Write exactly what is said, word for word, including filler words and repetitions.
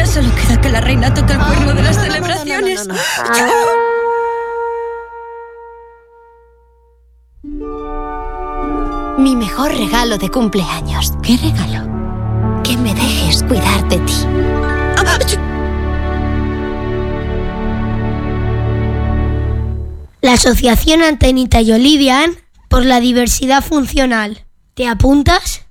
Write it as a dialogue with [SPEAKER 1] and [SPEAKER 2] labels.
[SPEAKER 1] Solo queda que la reina toque el cuerno de las celebraciones.
[SPEAKER 2] No, no, no, no, no. Mi mejor regalo de cumpleaños.
[SPEAKER 3] ¿Qué regalo?
[SPEAKER 2] Que me dejes cuidar de ti.
[SPEAKER 4] La Asociación Antenita y Olivia por la Diversidad Funcional. ¿Te apuntas?